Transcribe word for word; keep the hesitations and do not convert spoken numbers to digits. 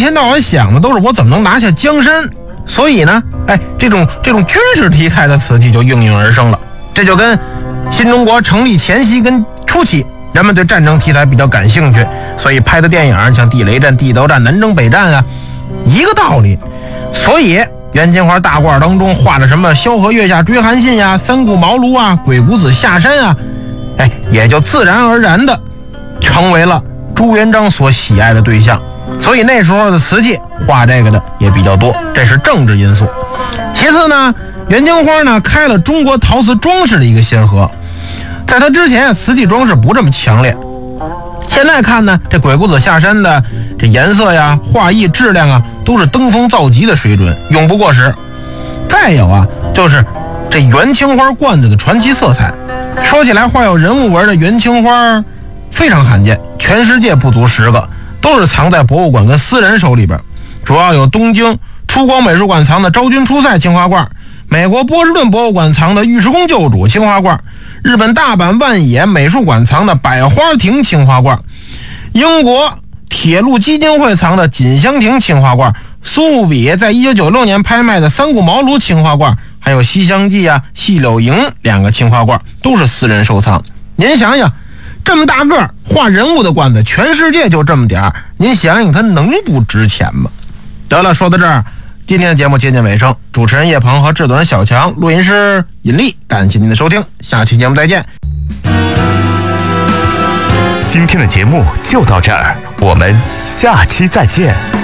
天到晚想的都是我怎么能拿下江山，所以呢，哎，这种这种军事题材的瓷器就应运而生了。这就跟新中国成立前夕跟初期，人们对战争题材比较感兴趣，所以拍的电影像地雷战、地道战、南征北战啊，一个道理。所以袁金花大褂当中画的什么萧何月下追韩信呀、三顾茅庐啊、鬼谷子下山啊，哎，也就自然而然的成为了朱元璋所喜爱的对象。所以那时候的瓷器画这个的也比较多，这是政治因素。其次呢，袁金花呢开了中国陶瓷装饰的一个先河。在他之前，瓷器装饰不这么强烈。现在看呢，这鬼谷子下山的这颜色呀、画艺质量啊，都是登峰造极的水准，永不过时。再有啊，就是这元青花罐子的传奇色彩。说起来，画有人物纹的元青花非常罕见，全世界不足十个，都是藏在博物馆跟私人手里边。主要有东京出光美术馆藏的昭君出塞青花罐，美国波士顿博物馆藏的尉迟恭救主青花罐，日本大阪万野美术馆藏的百花亭青花罐，英国铁路基金会藏的锦香亭青花罐，苏富比在一九九六年拍卖的三顾茅庐青花罐，还有西厢记啊、细柳营两个青花罐，都是私人收藏。您想想，这么大个画人物的罐子，全世界就这么点儿，您想想它能不值钱吗？得了，说到这儿，今天的节目接近尾声，主持人叶鹏和制作人小强，录音师尹力，感谢您的收听，下期节目再见。 今天的节目就到这儿，我们下期再见。